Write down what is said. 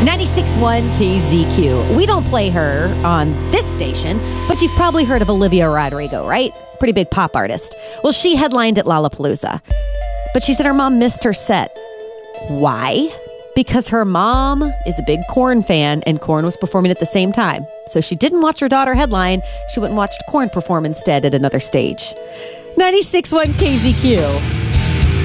96.1 KZQ. We don't play her on this station, but you've probably heard of Olivia Rodrigo, right? Pretty big pop artist. Well, she headlined at Lollapalooza, but she said her mom missed her set. Why? Because her mom is a big Korn fan, and Korn was performing at the same time. So she didn't watch her daughter headline. She went and watched Korn perform instead at another stage. 96.1 KZQ.